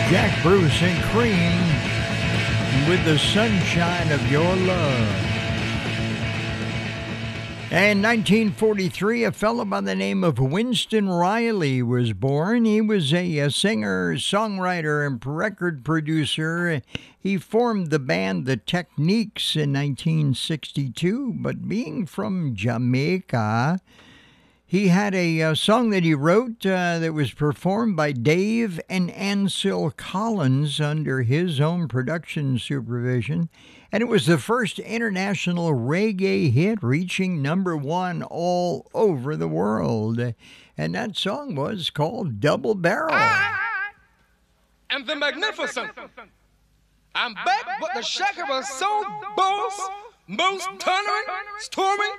Jack Bruce and Cream with The Sunshine of Your Love. In 1943, a fellow by the name of Winston Riley was born. He was a singer, songwriter, and record producer. He formed the band The Techniques in 1962, but being from Jamaica, he had a song that he wrote that was performed by Dave and Ansel Collins under his own production supervision. And it was the first international reggae hit, reaching #1 all over the world. And that song was called Double Barrel. And the Magnificent. I'm back, but the shaker was so boss, most thundering, storming.